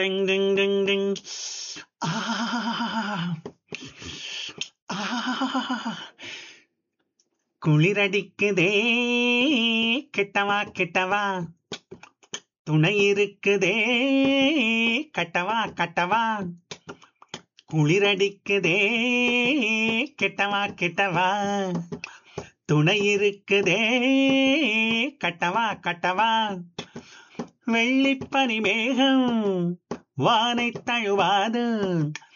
டிங் டிங் டிங் டிங். ஆ, ஆ, குளிரடிக்குதே, கிட்டவா கிட்டவா, துணை இருக்குதே, கட்டவா கட்டவா, குளிரடிக்குதே, கிட்டவா கிட்டவா, துணை இருக்குதே, கட்டவா கட்டவா. வெள்ளிப்பனி மேகம் வானை தழுவாது,